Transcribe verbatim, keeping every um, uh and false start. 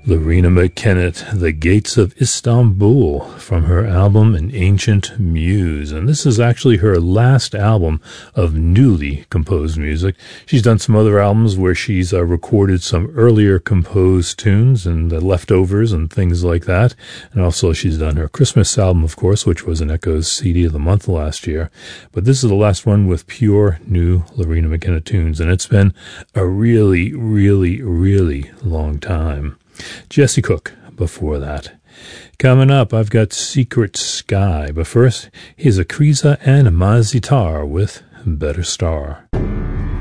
Loreena McKennitt, The Gates of Istanbul, from her album An Ancient Muse. And this is actually her last album of newly composed music. She's done some other albums where she's uh, recorded some earlier composed tunes and the leftovers and things like that. And also she's done her Christmas album, of course, which was an Echoes C D of the month last year. But this is the last one with pure new Loreena McKennitt tunes. And it's been a really, really, really long time. Jesse Cook before that. Coming up, I've got Secret Sky, but first, here's Akriza and Mazitar with Better Star.